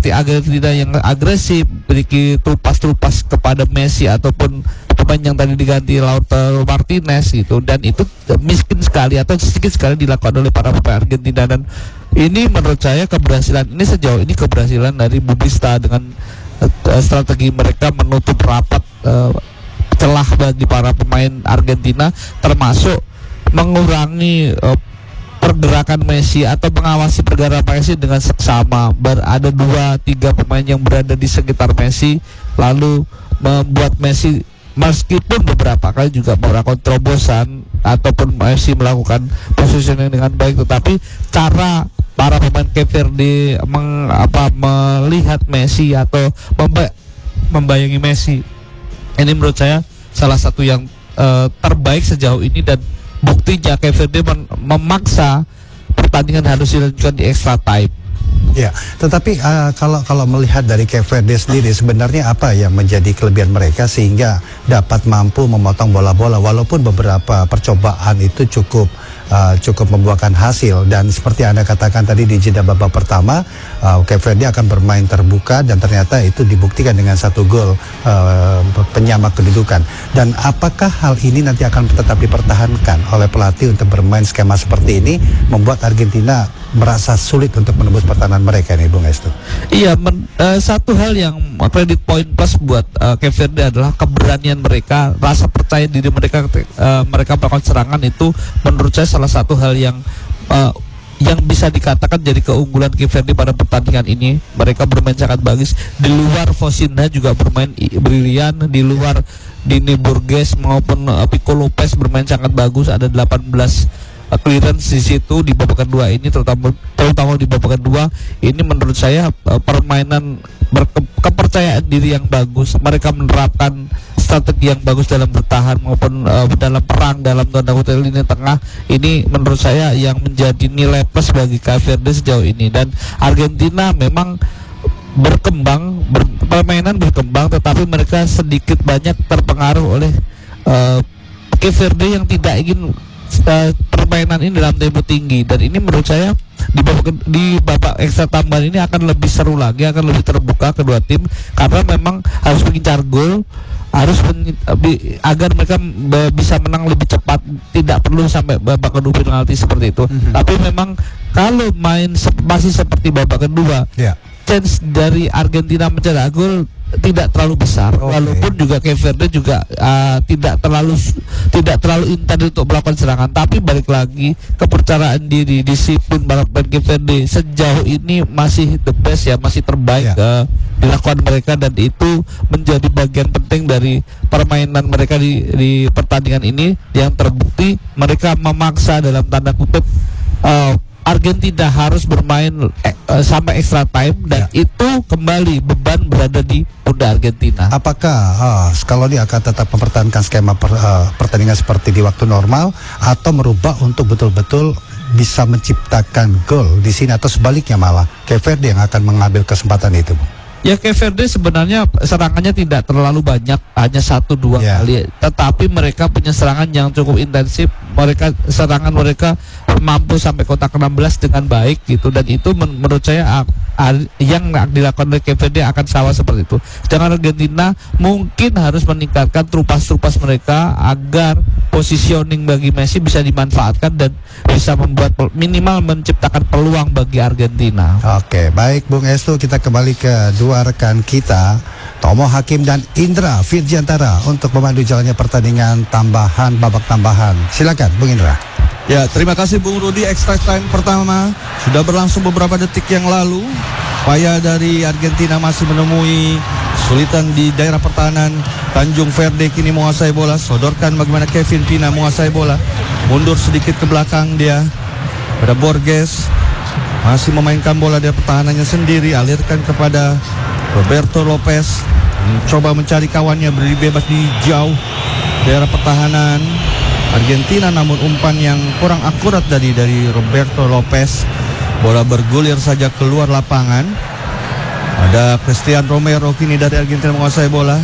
seperti Argentina yang agresif, beri trupas kepada Messi ataupun pemain yang tadi diganti Lautaro Martinez gitu, dan itu miskin sekali atau sedikit sekali dilakukan oleh para pemain Argentina. Dan ini menurut saya sejauh ini keberhasilan dari Bubista dengan strategi mereka menutup rapat celah bagi para pemain Argentina, termasuk mengurangi pergerakan Messi atau mengawasi pergerakan Messi dengan seksama. Ada 2-3 pemain yang berada di sekitar Messi, lalu membuat Messi meskipun beberapa kali juga melakukan terobosan ataupun Messi melakukan positioning dengan baik, tetapi cara para pemain Cape Verde melihat Messi atau membayangi Messi, ini menurut saya salah satu yang terbaik sejauh ini. Dan buktinya Cape Verde memaksa pertandingan harus dilanjutkan di extra time. Ya, tetapi kalau melihat dari Cape Verde sendiri, sebenarnya apa yang menjadi kelebihan mereka sehingga dapat mampu memotong bola-bola walaupun beberapa percobaan itu cukup membuahkan hasil. Dan seperti Anda katakan tadi di jeda babak pertama, Cape Verde akan bermain terbuka dan ternyata itu dibuktikan dengan 1 gol penyama kedudukan. Dan apakah hal ini nanti akan tetap dipertahankan oleh pelatih untuk bermain skema seperti ini, membuat Argentina merasa sulit untuk menembus pertahanan mereka nih, Bung Estu? Iya, satu hal yang credit point plus buat Cape Verde adalah keberanian mereka, rasa percaya diri mereka mereka melakukan serangan. Itu menurut saya salah satu hal yang bisa dikatakan jadi keunggulan Cape Verde pada pertandingan ini. Mereka bermain sangat bagus. Di luar Fosinda juga bermain brilian, di luar Dini Burgess maupun Pico Lopez bermain sangat bagus. Ada 18 clearance di situ di babak kedua ini, terutama di babak kedua ini menurut saya permainan kepercayaan diri yang bagus. Mereka menerapkan strategi yang bagus dalam bertahan maupun dalam perang dalam tanda kutip lini tengah. Ini menurut saya yang menjadi nilai plus bagi Cape Verde sejauh ini. Dan Argentina memang permainan berkembang, tetapi mereka sedikit banyak terpengaruh oleh Cape Verde yang tidak ingin permainan ini dalam tempo tinggi. Dan ini menurut saya di babak ekstra tambahan ini akan lebih seru lagi, akan lebih terbuka kedua tim, karena memang harus mengincar gol, agar mereka bisa menang lebih cepat, tidak perlu sampai babak kedua penalti seperti itu. Tapi memang kalau main masih seperti babak kedua, chance dari Argentina mencetak gol tidak terlalu besar, walaupun juga Cape Verde juga tidak terlalu intens untuk melakukan serangan. Tapi balik lagi, kepercayaan diri, disiplin balapan Cape Verde sejauh ini masih the best ya, masih terbaik dilakukan mereka, dan itu menjadi bagian penting dari permainan mereka di pertandingan ini, yang terbukti mereka memaksa dalam tanda kutip Argentina harus bermain sampai extra time, dan itu kembali beban berada di pundak Argentina. Apakah kalau dia akan tetap mempertahankan skema pertandingan seperti di waktu normal, atau merubah untuk betul-betul bisa menciptakan gol di sini, atau sebaliknya malah Cape Verde yang akan mengambil kesempatan itu, Bu? Ya, Cape Verde sebenarnya serangannya tidak terlalu banyak, hanya 1-2 kali, tetapi mereka punya serangan yang cukup intensif. Serangan mereka mampu sampai kotak 16 dengan baik gitu, dan itu menurut saya yang dilakukan oleh Cape Verde akan sama seperti itu. Sedangkan Argentina mungkin harus meningkatkan trupas mereka agar positioning bagi Messi bisa dimanfaatkan dan bisa membuat minimal menciptakan peluang bagi Argentina. Oke, baik Bung Estu, kita kembali ke dua rekan kita, Tomo Hakim dan Indra Firjantara, untuk memandu jalannya pertandingan babak tambahan. Silakan Bung Indra. Ya, terima kasih Bung Rudi. Extra time pertama sudah berlangsung beberapa detik yang lalu. Upaya dari Argentina masih menemui kesulitan di daerah pertahanan. Tanjung Verde kini menguasai bola, sodorkan bagaimana Kevin Pina menguasai bola, mundur sedikit ke belakang dia pada Borges, masih memainkan bola dari pertahanannya sendiri, alirkan kepada Roberto Lopez, mencoba mencari kawannya, beri bebas di jauh daerah pertahanan Argentina, namun umpan yang kurang akurat dari Roberto Lopez. Bola bergulir saja keluar lapangan. Ada Christian Romero kini dari Argentina menguasai bola,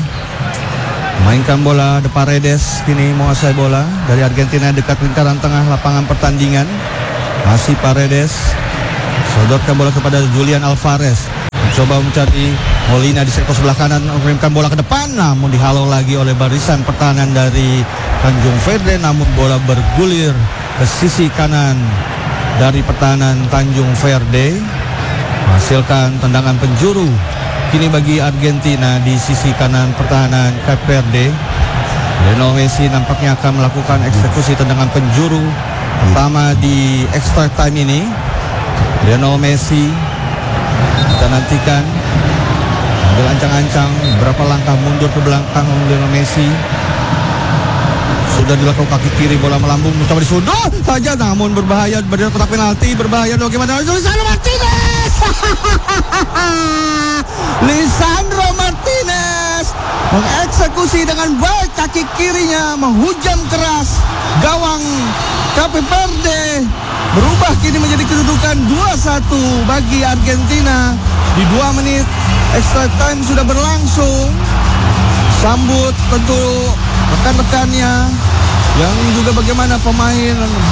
mainkan bola. De Paredes kini menguasai bola dari Argentina dekat lingkaran tengah lapangan pertandingan. Masih Paredes, sodorkan bola kepada Julian Alvarez, Coba mencari Molina di sektor sebelah kanan, mengirimkan bola ke depan, namun dihalau lagi oleh barisan pertahanan dari Tanjung Verde, namun bola bergulir ke sisi kanan dari pertahanan Tanjung Verde, menghasilkan tendangan penjuru kini bagi Argentina di sisi kanan pertahanan Cape Verde. Lionel Messi nampaknya akan melakukan eksekusi tendangan penjuru pertama di extra time ini. Lionel Messi, kita nantikan ambil ancang-ancang berapa langkah mundur ke belakang Lionel Messi. Sudah dilakukan kaki kiri, bola melambung, mencoba disundul saja, namun berbahaya dari kotak penalti, berbahaya. Bagaimana Lisandro Martinez? Lisandro Martinez mengeksekusi dengan baik kaki kirinya, menghujam keras gawang Cape Verde. Berubah kini menjadi kedudukan 2-1 bagi Argentina. Di 2 menit extra time sudah berlangsung. Sambut tentu rekan-rekannya, yang juga bagaimana pemain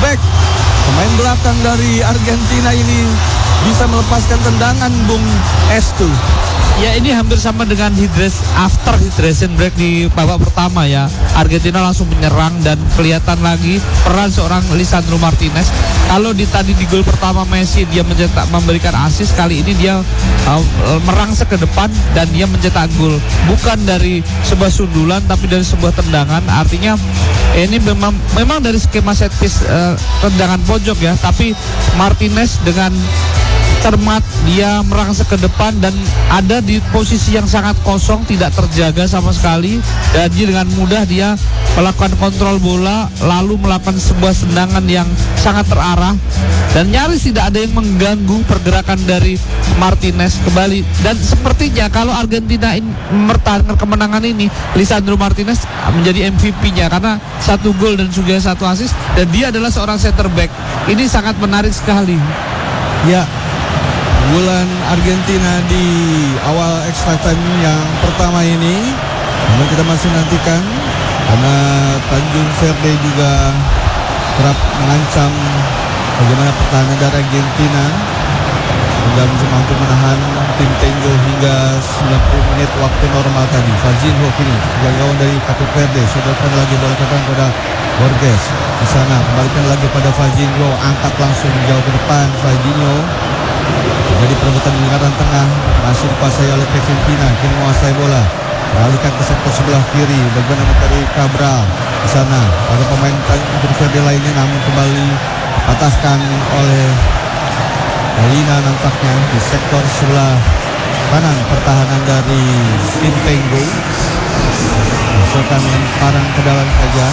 belakang dari Argentina ini bisa melepaskan tendangan Bung Estu. Ya, ini hampir sama dengan after hydration break di babak pertama ya. Argentina langsung menyerang dan kelihatan lagi peran seorang Lisandro Martinez. Kalau tadi di gol pertama Messi dia memberikan assist, kali ini dia merangsek ke depan dan dia mencetak gol. Bukan dari sebuah sundulan tapi dari sebuah tendangan. Artinya ini memang dari skema set piece tendangan pojok ya, tapi Martinez dengan cermat dia merangsek ke depan dan ada di posisi yang sangat kosong, tidak terjaga sama sekali, dan dia dengan mudah dia melakukan kontrol bola lalu melakukan sebuah tendangan yang sangat terarah dan nyaris tidak ada yang mengganggu pergerakan dari Martinez kembali. Dan sepertinya kalau Argentina mempertahankan kemenangan ini, Lisandro Martinez menjadi MVP-nya karena 1 gol dan juga 1 assist, dan dia adalah seorang center back. Ini sangat menarik sekali. Ya, bulan Argentina di awal extra time yang pertama ini, namun kita masih nantikan karena Tanjung Verde juga kerap mengancam bagaimana pertahanan dari Argentina dan mampu menahan tim Tengo hingga 90 menit waktu normal tadi. Fajinho kini gawang dari Cape Verde, sodorkan lagi bola kepada Borges. Di sana kembalikan lagi pada Fajinho, angkat langsung jauh ke depan Fajinho. Jadi perebutan di lingkaran tengah masih dikuasai oleh Kevin Pina, kini menguasai bola, beralihkan ke sektor sebelah kiri, bagaimana mencari Cabral. Di sana ada pemain Tanjung Verde lainnya, namun kembali patahkan oleh Molina nampaknya di sektor sebelah kanan pertahanan dari tim Tengo. Masukkan lemparan ke dalam saja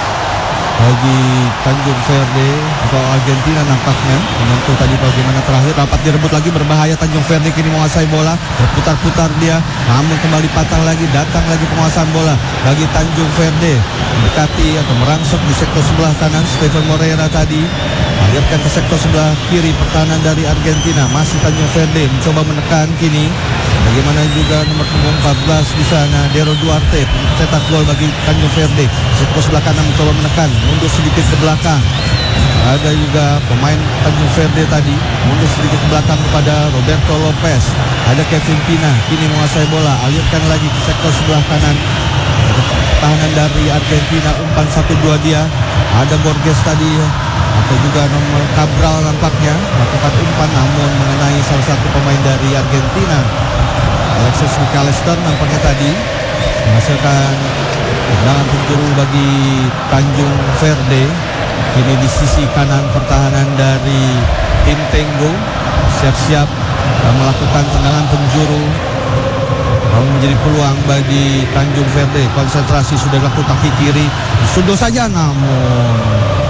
bagi Tanjung Verde atau Argentina nampaknya menyentuh tadi bagaimana terakhir dapat direbut lagi, berbahaya. Tanjung Verde kini menguasai bola, berputar-putar dia, namun kembali patah lagi, datang lagi penguasaan bola bagi Tanjung Verde, mendekati atau merangsek di sektor sebelah kanan. Stephen Moreira tadi alirkan ke sektor sebelah kiri pertahanan dari Argentina. Masih Tanjung Verde mencoba menekan kini. Bagaimana juga nomor punggung 14 di sana, Dero Duarte cetak gol bagi Tanjung Verde. Sektor sebelah kanan mencoba menekan, mundur sedikit ke belakang. Ada juga pemain Tanjung Verde tadi mundur sedikit ke belakang kepada Roberto Lopez. Ada Kevin Pina kini menguasai bola, alirkan lagi ke sektor sebelah kanan. Pertahanan dari Argentina umpan 1-2 dia. Ada Borges tadi atau juga nomor Cabral nampaknya melakukan umpan, namun mengenai salah satu pemain dari Argentina, Alexis McAllister nampaknya tadi, menghasilkan tendangan penjuru bagi Tanjung Verde. Kini di sisi kanan pertahanan dari tim Tengo siap-siap melakukan tendangan penjuru, menjadi peluang bagi Tanjung Verde. Konsentrasi sudah dilakukan kaki kiri, disundul saja, namun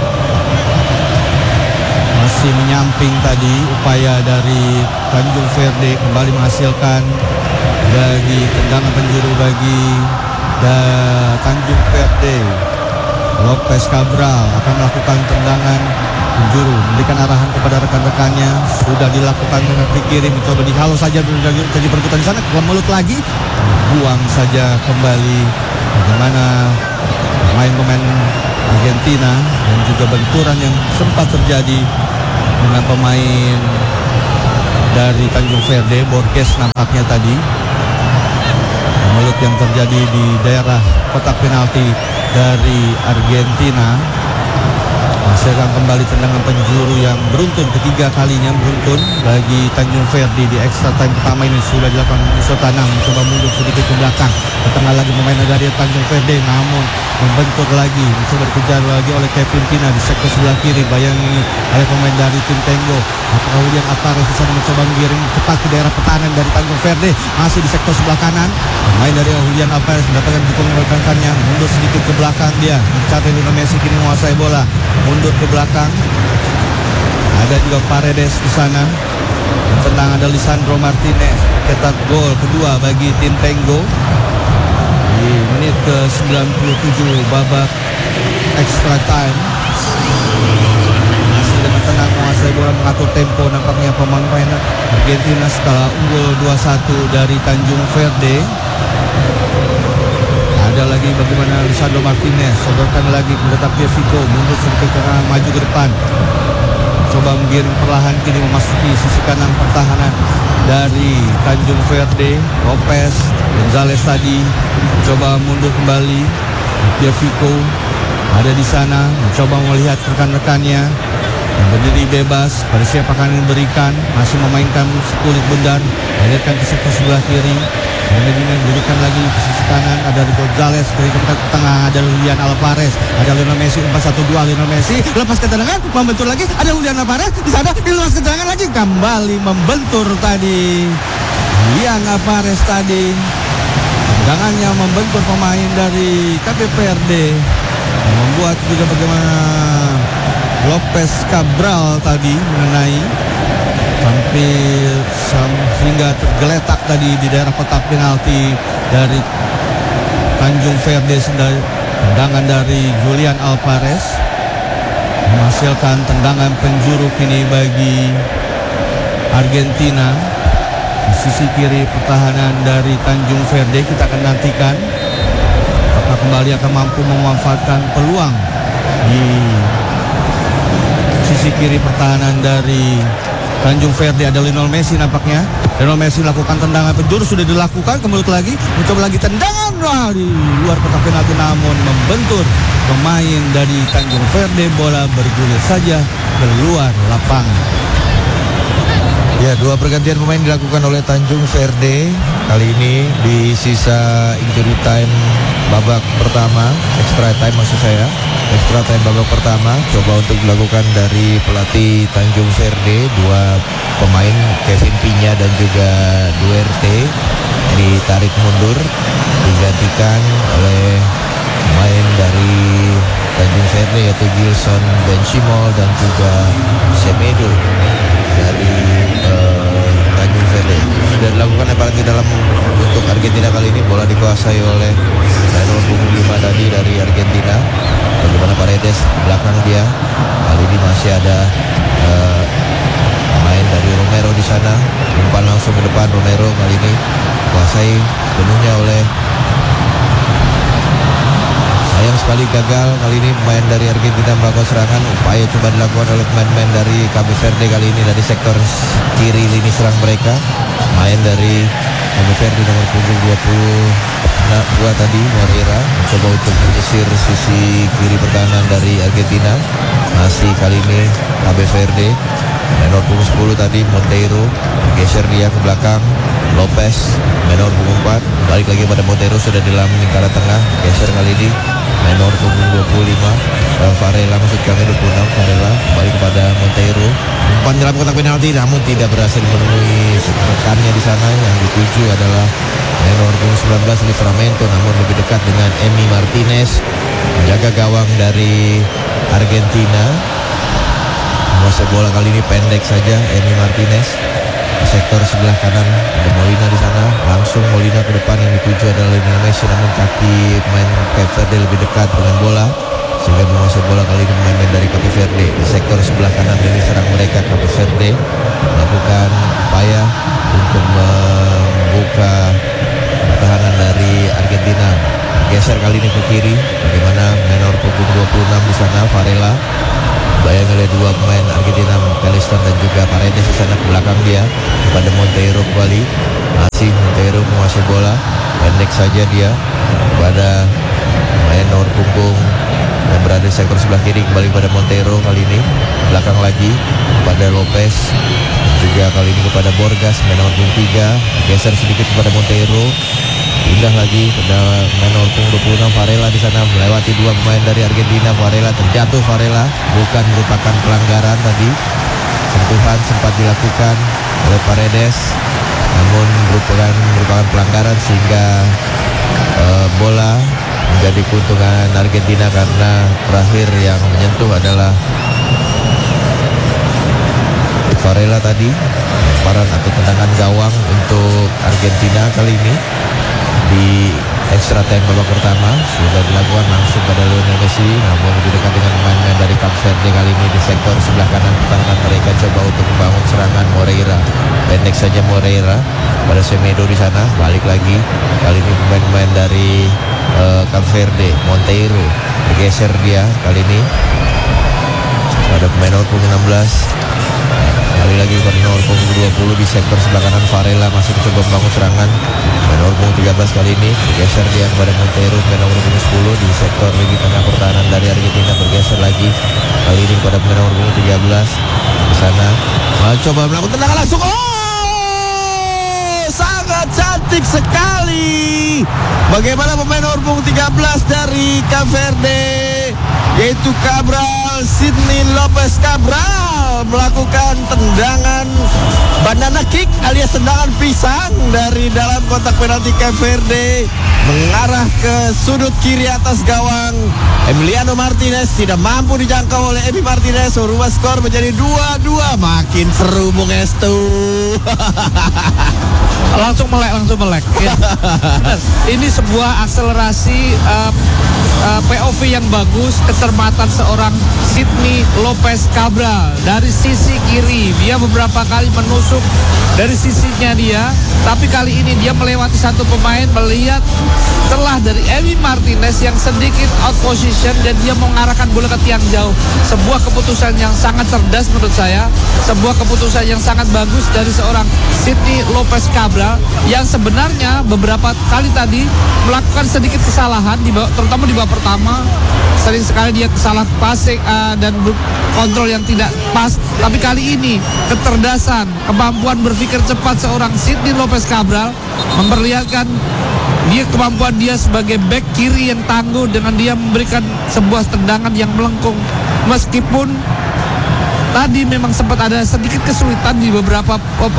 masih menyamping tadi upaya dari Tanjung Verde kembali menghasilkan bagi tendangan penjuru bagi Tanjung Verde. Lopez Cabral akan melakukan tendangan penjuru, memberikan arahan kepada rekan-rekannya. Sudah dilakukan dengan kaki kiri, mencoba dihalau saja, terjadi perkutan di sana, ke mulut lagi, buang saja kembali. Bagaimana pemain-pemain Argentina dan juga benturan yang sempat terjadi dengan pemain dari Tanjung Verde. Borges nampaknya tadi melut yang terjadi di daerah kotak penalti dari Argentina. Masih akan kembali tendangan penjuru yang beruntun, ketiga kalinya beruntun bagi Tanjung Verde di extra time pertama ini. Sudah dilakukan Sotanang, mencoba mundur sedikit ke belakang, ke tengah lagi pemain dari Tanjung Verde, namun membentur lagi, mencoba dikejar lagi oleh Kevin Pina di sektor sebelah kiri. Bayangi oleh pemain dari tim Tenggo. Apakah Julian Alvarez di sana mencoba mengiring cepat ke daerah pertahanan dari Tanjung Verde, masih di sektor sebelah kanan. Pemain dari Julian Alvarez mendapatkan dukungan rekan-rekannya, mundur sedikit ke belakang, dia mencari Lionel Messi, kini menguasai bola, mundur ke belakang. Ada juga Paredes di sana. Tendang ada Lisandro Martinez, cetak gol kedua bagi tim Tenggo di menit ke-97 babak extra time. Masih dengan tenang menguasai bola, mengatur tempo nampaknya pemain Argentina setelah unggul 2-1 dari Tanjung Verde. Ada lagi bagaimana Lisandro Martinez, sodorkan lagi mendetak Fico, mundur sedikit ke kanan, maju ke depan, coba menggiring perlahan, kini memasuki sisi kanan pertahanan dari Tanjung Verde. Lopez, Gonzalez tadi mencoba mundur kembali. Fico ada di sana, mencoba melihat rekan-rekannya yang berdiri bebas, pada siapa akan diberikan, masih memainkan kulit bundar, melihatkan ke sektor sebelah kiri. Kemudian diberikan lagi ke sisi kanan, ada Gonzalez, berikan ke tengah, ada Julian Alvarez, ada Lionel Messi, 4-1-2 Lionel Messi, lepas ke tendangan, membentur lagi, ada Julian Alvarez di sana, dilepas ke tendangan lagi, kembali membentur tadi Julian Alvarez tadi. Tendangannya membentur pemain dari KPVRD, membuat juga bagaimana Lopez Cabral tadi mengenai hampir hingga tergeletak tadi di daerah kotak penalti dari Tanjung Verde. Tendangan dari Julian Alvarez menghasilkan tendangan penjuru kini bagi Argentina. Di sisi kiri pertahanan dari Tanjung Verde, kita akan nantikan apakah kembali akan mampu memanfaatkan peluang di sisi kiri pertahanan dari Tanjung Verde. Ada Lionel Messi nampaknya. Lionel Messi melakukan tendangan penjuru, sudah dilakukan, kemudian lagi mencoba lagi tendangan di luar kotak penalti, namun membentur pemain dari Tanjung Verde. Bola bergulir saja keluar lapangan. Ya, dua pergantian pemain dilakukan oleh Tanjung Verde kali ini di sisa injury time babak pertama, extra time maksud saya. Extra time babak pertama coba untuk dilakukan dari pelatih Tanjung Verde. Dua pemain Kevin Pina dan juga Duerte ditarik mundur, digantikan oleh pemain dari Tanjung Verde yaitu Gilson Benchimol dan juga Semedo dari Tanjung Verde. Sudah dilakukan lemparan ke dalam untuk Argentina kali ini. Bola dikuasai oleh nomor punggung 5 tadi dari Argentina. Bagaimana Paredes belakang dia. Kali ini masih ada pemain dari Romero di sana. Umpan langsung ke depan. Romero kali ini kuasai penuhnya oleh, sayang sekali gagal kali ini pemain dari Argentina melakukan serangan. Upaya coba dilakukan oleh pemain-pemain dari Cabo Verde kali ini dari sektor kiri lini serang mereka. Main dari Cabo Verde nomor punggung 22 tadi, Moreira mencoba untuk menyisir sisi kiri pertahanan dari Argentina. Masih kali ini Cabo Verde. Menor punggung 10 tadi Monteiro, geser dia ke belakang. Lopez, menor punggung 4, balik lagi pada Monteiro, sudah di dalam lingkaran tengah, geser kali ini menor punggung 25, Varela maksud kami 26, Varela balik kepada Monteiro. Umpan dalam kotak penalti namun tidak berhasil menemui rekannya di sana. Yang dituju adalah menor punggung 19 Livramento, namun lebih dekat dengan Emi Martinez, menjaga gawang dari Argentina. Menguasai bola kali ini pendek saja Emi Martinez. Sektor sebelah kanan ada Molina di sana, langsung Molina ke depan. Yang dituju adalah Lionel Messi, namun kaki pemain Cape Verde lebih dekat dengan bola sehingga menguasai bola kali ini pemain dari Cape Verde. Di sektor sebelah kanan ini serang mereka Cape Verde melakukan upaya untuk membuka pertahanan dari Argentina. Geser kali ini ke kiri, bagaimana menor punggung 26 di sana Varela. Bayang oleh dua pemain Argentina, Pelistron dan juga Paredes di sana ke belakang dia kepada Monteiro kembali. Masih Monteiro menguasai bola, pendek saja dia kepada pemain nomor punggung yang berada di sektor sebelah kiri, kembali kepada Monteiro kali ini belakang lagi kepada Lopez, juga kali ini kepada Borgas, pemain nomor punggung 3, geser sedikit kepada Monteiro, pindah lagi pada pemain nomor punggung 26 Varela di sana melewati dua pemain dari Argentina. Varela terjatuh, Varela bukan merupakan pelanggaran tadi, sentuhan sempat dilakukan oleh Paredes namun merupakan pelanggaran sehingga bola menjadi keuntungan Argentina karena terakhir yang menyentuh adalah Varela tadi. Lemparan atau tendangan gawang untuk Argentina kali ini di extra time babak pertama sudah dilakukan langsung pada Lionel Messi, namun lebih dekat dengan pemain dari Cape Verde kali ini di sektor sebelah kanan pertahanan mereka coba untuk membangun serangan. Moreira pendek saja, Moreira pada Semedo di sana, balik lagi kali ini pemain-pemain dari Cape Verde. Monteiro bergeser dia kali ini pada pemain nomor 16, kali lagi pada nomor punggung 20 di sektor sebelah kanan. Varela masih mencoba membangun serangan. Pemain nomor punggung 13 kali ini bergeser dia kepada Monteiro, pemain nomor punggung 10 di sektor lini tengah pertahanan dari Argentina, bergeser lagi kali ini kepada pemain nomor punggung 13 di sana. Coba melakukan tendangan langsung. Sangat cantik sekali. Bagaimana pemain nomor punggung 13 dari Cape Verde, yaitu Cabral, Sidney Lopez Cabral, melakukan tendangan banana kick alias tendangan pisang dari dalam kotak penalti Cape Verde mengarah ke sudut kiri atas gawang. Emiliano Martinez tidak mampu dijangkau oleh Emi Martinez, merubah skor menjadi 2-2. Makin seru Bung Estu. Langsung melek ya. Benar. Ini sebuah akselerasi POV yang bagus, kecermatan seorang Sidney Lopez Cabral dari sisi kiri. Dia beberapa kali menusuk dari sisinya dia, tapi kali ini dia melewati satu pemain, melihat celah dari Emi Martinez yang sedikit out position dan dia mengarahkan bola ke tiang jauh. Sebuah keputusan yang sangat cerdas menurut saya, sebuah keputusan yang sangat bagus dari seorang Sidney Lopez Cabral yang sebenarnya beberapa kali tadi melakukan sedikit kesalahan terutama di babak pertama. Sering sekali dia salah passing dan kontrol yang tidak pas, tapi kali ini kecerdasan, kemampuan berpikir cepat seorang Sidney Lopez Cabral memperlihatkan kemampuan dia sebagai back kiri yang tangguh dengan dia memberikan sebuah tendangan yang melengkung. Meskipun tadi memang sempat ada sedikit kesulitan di beberapa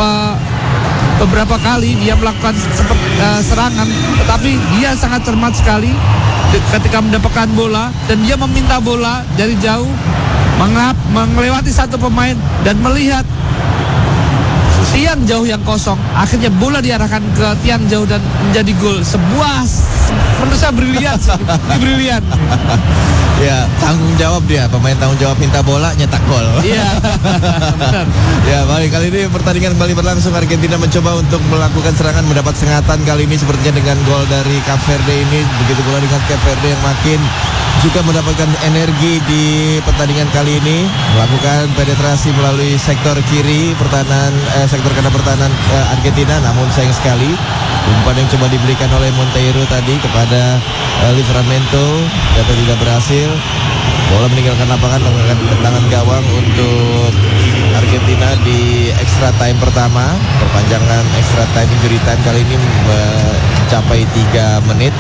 kali dia melakukan serangan, tetapi dia sangat cermat sekali ketika mendapatkan bola dan dia meminta bola dari jauh, melewati satu pemain dan melihat tiang jauh yang kosong. Akhirnya bola diarahkan ke tiang jauh dan menjadi gol. Sebuah menurut saya brilian. Brilian. Ya, tanggung jawab dia, pemain tanggung jawab, minta bola nyetak gol. Iya. Benar. Ya, baik, kali ini pertandingan kembali berlangsung. Argentina mencoba untuk melakukan serangan, mendapat sengatan kali ini sepertinya dengan gol dari Cape Verde ini. Begitu pula dengan Cape Verde yang makin juga mendapatkan energi di pertandingan kali ini, melakukan penetrasi melalui sektor kiri pertahanan sektor kanan pertahanan Argentina, namun sayang sekali umpan yang coba diberikan oleh Monteiro tadi kepada Livramento ternyata tidak berhasil. Bola meninggalkan lapangan, melakukan tendangan gawang untuk Argentina di extra time pertama. Perpanjangan extra time, injury time kali ini mencapai 3 menit.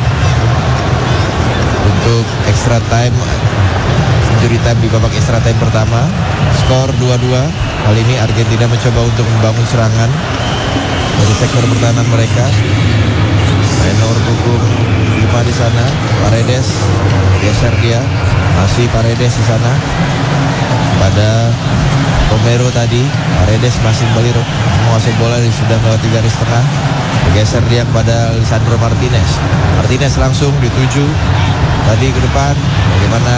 Untuk extra time, injury time di babak extra time pertama, skor 2-2. Kali ini Argentina mencoba untuk membangun serangan dari sektor pertahanan mereka. Main nomor punggung 5 di sana, Paredes geser dia, masih Paredes di sana pada Romero tadi. Paredes masih kembali menguasai bola, sudah melewati garis tengah, bergeser dia kepada Lisandro Martinez. Martinez langsung dituju tadi ke depan. Bagaimana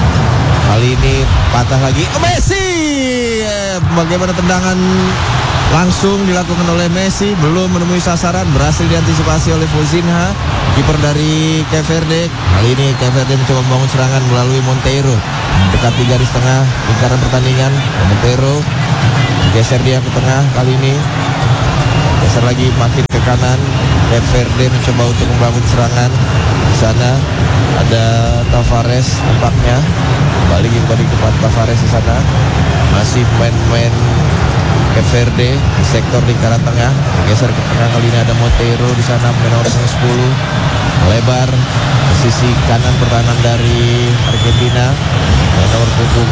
kali ini patah lagi Messi. Bagaimana tendangan langsung dilakukan oleh Messi, belum menemui sasaran, berhasil diantisipasi oleh Fozinha, kiper dari Cape Verde. Kali ini Cape Verde mencoba membangun serangan melalui Monteiro, mendekati garis tengah lingkaran pertandingan. Monteiro geser dia ke tengah, kali ini geser lagi makin ke kanan. Cape Verde mencoba untuk membangun serangan. Di sana ada Tavares tampaknya, kembali ke depan Tavares di sana. Masih pemain-pemain Cape Verde di sektor lingkaran tengah, geser ke tengah. Kali ini ada Monteiro di sana, nomor 10, lebar ke sisi kanan pertahanan dari Argentina, nomor punggung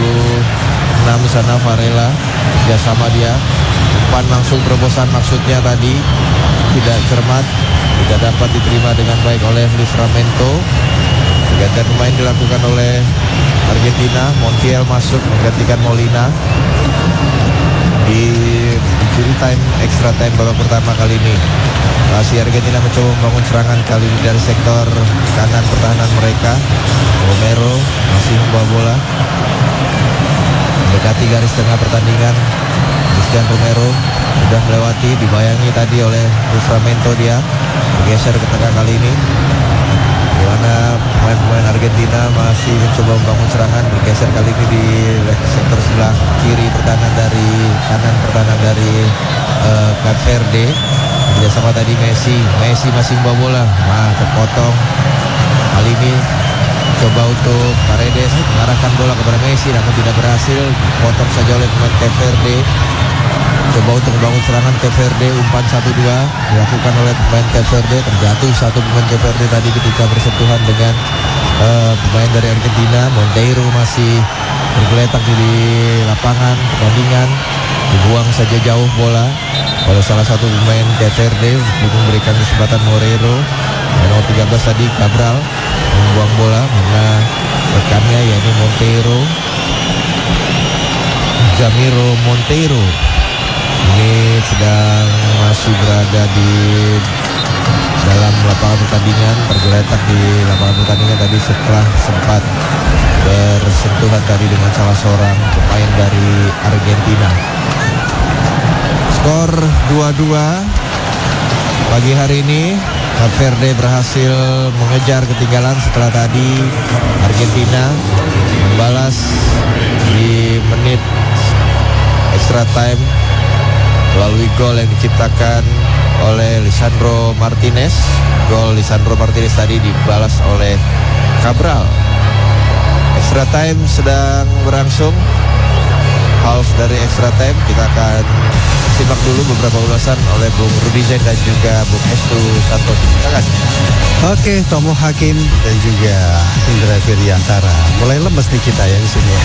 26 di sana Varela, sama dia, umpan langsung terobosan maksudnya tadi tidak cermat, tidak dapat diterima dengan baik oleh Livramento. Pergantian pemain dilakukan oleh Argentina, Montiel masuk menggantikan Molina di injury time, extra time babak pertama kali ini. Masih Argentina mencoba membangun serangan kali ini dari sektor kanan pertahanan mereka. Romero masih membawa bola mendekati garis tengah pertandingan. Cristian Romero sudah melewati, dibayangi tadi oleh Livramento, dia bergeser ke tengah kali ini, di mana pemain-pemain Argentina masih mencoba membangun serangan, bergeser kali ini di sektor sebelah kiri pertahanan dari kanan pertahanan dari Cape Verde. Kerjasama tadi Messi masih membawa bola, terpotong. Kali ini coba untuk Paredes mengarahkan bola kepada Messi, namun tidak berhasil, potong saja oleh pemain Cape Verde. Coba untuk membangun serangan Cape Verde, umpan 1-2 dilakukan oleh pemain Cape Verde, terjatuh satu pemain Cape Verde tadi ketika bersentuhan dengan pemain dari Argentina. Monteiro masih bergeletak di lapangan pertandingan, dibuang saja jauh bola oleh salah satu pemain Cape Verde untuk memberikan kesempatan Moreiro. Nomor 13 tadi Cabral membuang bola karena rekannya yaitu Monteiro, Jamiro Monteiro. Ini sedang masih berada di dalam lapangan pertandingan, tergeletak di lapangan pertandingan tadi setelah sempat bersentuhan tadi dengan salah seorang pemain dari Argentina. Skor 2-2 pagi hari ini. Cape Verde berhasil mengejar ketinggalan setelah tadi Argentina membalas di menit extra time melalui gol yang diciptakan oleh Lisandro Martinez. Gol Lisandro Martinez tadi dibalas oleh Cabral. Extra time sedang berlangsung. Half dari extra time kita akan simak dulu beberapa ulasan oleh Bung Rudi Zain dan juga Bung Estu Santos. Silakan. Oke, Tomo Hakim dan juga Indra Firyantara. Mulai lemes nih kita ya di sini.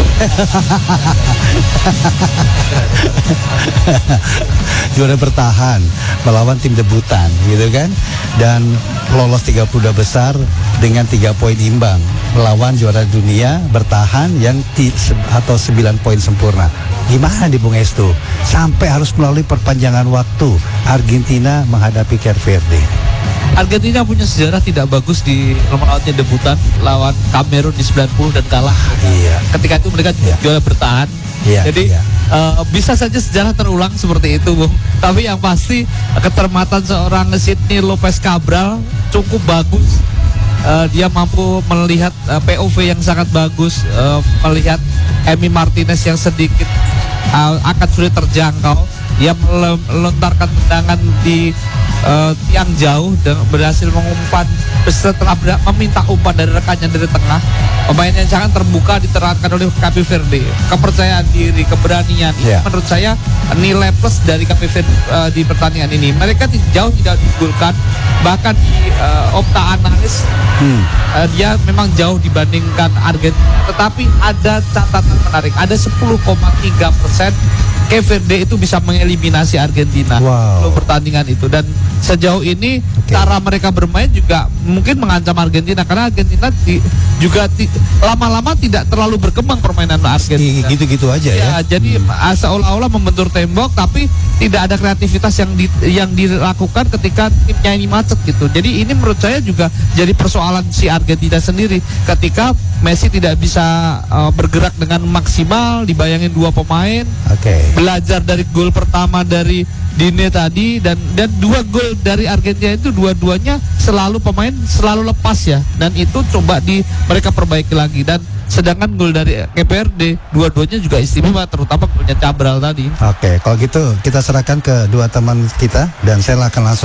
Juara bertahan melawan tim debutan gitu kan, dan lolos 32 besar dengan 3 poin imbang melawan juara dunia bertahan yang atau 9 poin sempurna. Gimana di Bung Estu sampai harus melalui perpanjangan waktu Argentina menghadapi Cape Verde? Argentina punya sejarah tidak bagus di nomor outnya debutan lawan Kamerun di 90 dan kalah. Iya. Ketika itu mereka juara bertahan. Iya. Jadi bisa saja sejarah terulang seperti itu, Bung. Tapi yang pasti ketermatan seorang Sidney Lopez Cabral cukup bagus. Dia mampu melihat POV yang sangat bagus, melihat Emi Martinez yang sedikit akan sulit terjangkau. Dia melontarkan tendangan di tiang jauh dan berhasil mengumpan setelah meminta umpan dari rekannya dari tengah. Pemain yang sangat terbuka diterapkan oleh Cape Verde. Kepercayaan diri, keberanian, ini menurut saya nilai plus dari Cape Verde di pertandingan ini. Mereka jauh tidak diunggulkan, bahkan di Opta Analis dia memang jauh dibandingkan Argentina. Tetapi ada catatan menarik, ada 10,3% Cape Verde itu bisa mengeliminasi Argentina untuk pertandingan itu, dan sejauh ini cara mereka bermain juga mungkin mengancam Argentina karena Argentina juga lama-lama tidak terlalu berkembang permainan Argentina. Gitu-gitu aja ya. Jadi seolah-olah membentur tembok tapi tidak ada kreativitas yang dilakukan ketika timnya ini macet gitu. Jadi ini menurut saya juga jadi persoalan si Argentina sendiri ketika Messi tidak bisa bergerak dengan maksimal, dibayangin dua pemain. belajar dari gol pertama dari Dine tadi, dan 2 gol dari Argentina itu dua-duanya selalu pemain selalu lepas ya, dan itu coba mereka perbaiki lagi. Dan sedangkan gol dari KPRD dua-duanya juga istimewa, terutama golnya Cabral tadi. Oke, kalau gitu kita serahkan ke dua teman kita dan saya akan langsung